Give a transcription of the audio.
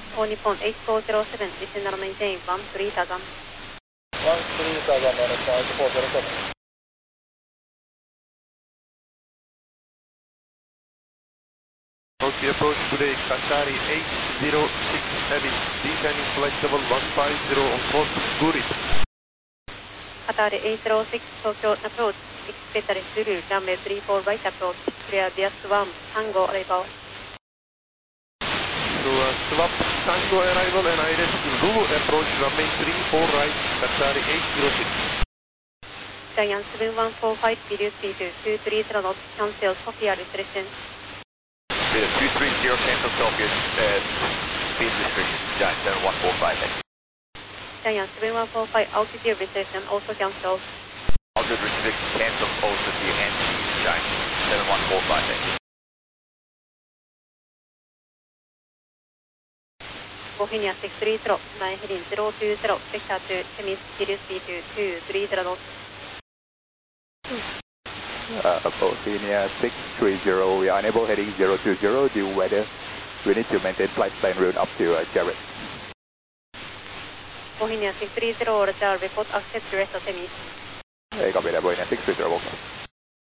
All Nippon 8407, listen and maintain 13,000. 13,000 on Nippon 8407. Okay, approach today, Qatari 806 heavy, descending flight level 150 on port, Zurich. Qatari 806, Tokyo approach, expected Zulu, runway 34 right approach, clear Bias 1, Tango arrival. So swap Tango arrival and ILS Zulu approach, runway 34 right, Qatari 806. Giant 7145, reduce speed to 230 knots, cancel Sofia restriction. 230 cancel Sofia, speed restriction, Giant 7145. Giant 7145, altitude restriction also cancelled. Altitude restriction cancelled, also the NC, Giant 7145. Bohemia 630, 9 heading 020, vector to Chemis, reduce speed to 230 knots. Bohemia 630, we are unable heading 020 due weather. We need to maintain flight plan route up to Jarrett. Bohemia 630, Roger, report access to rest of Chemis. Copy that, Bohemia 630.